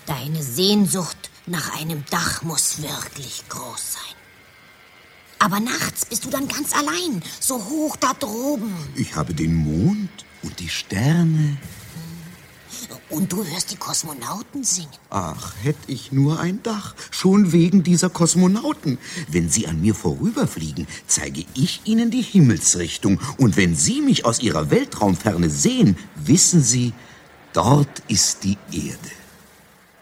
Deine Sehnsucht nach einem Dach muss wirklich groß sein. Aber nachts bist du dann ganz allein, so hoch da droben. Ich habe den Mond und die Sterne. Und du hörst die Kosmonauten singen. Ach, hätte ich nur ein Dach, schon wegen dieser Kosmonauten. Wenn sie an mir vorüberfliegen, zeige ich ihnen die Himmelsrichtung. Und wenn sie mich aus ihrer Weltraumferne sehen, wissen sie, dort ist die Erde.